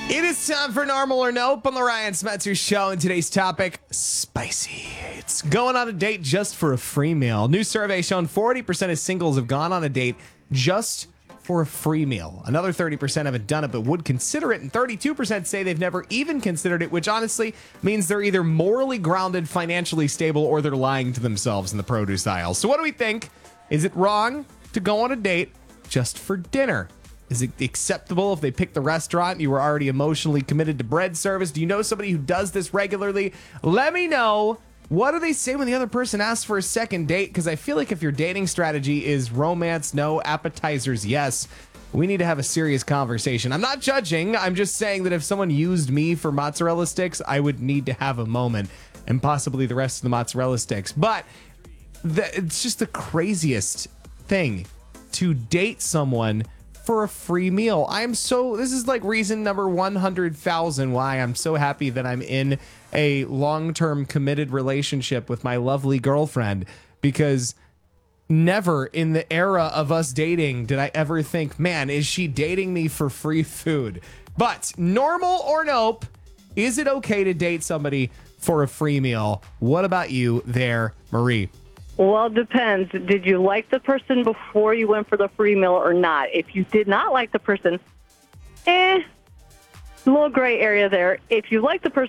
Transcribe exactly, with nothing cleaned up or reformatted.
It is time for Normal or Nope on the Ryan Smetzer Show, and today's topic, spicy. It's going on a date just for a free meal. New survey shown forty percent of singles have gone on a date just for a free meal. Another thirty percent haven't done it but would consider it, and thirty-two percent say they've never even considered it, which honestly means they're either morally grounded, financially stable, or they're lying to themselves in the produce aisle. So what do we think? Is it wrong to go on a date just for dinner? Is it acceptable if they pick the restaurant and you were already emotionally committed to bread service? Do you know somebody who does this regularly? Let me know. What do they say when the other person asks for a second date? Because I feel like if your dating strategy is romance, no, appetizers, yes, we need to have a serious conversation. I'm not judging. I'm just saying that if someone used me for mozzarella sticks, I would need to have a moment and possibly the rest of the mozzarella sticks. But the, it's just the craziest thing to date someone for a free meal. I'm so, this is like reason number one hundred thousand why I'm so happy that I'm in a long-term committed relationship with my lovely girlfriend, because never in the era of us dating did I ever think, man, is she dating me for free food? But normal or nope, is it okay to date somebody for a free meal? What about you there, Marie? Well, it depends. Did you like the person before you went for the free meal or not? If you did not like the person, eh, a little gray area there. If you like the person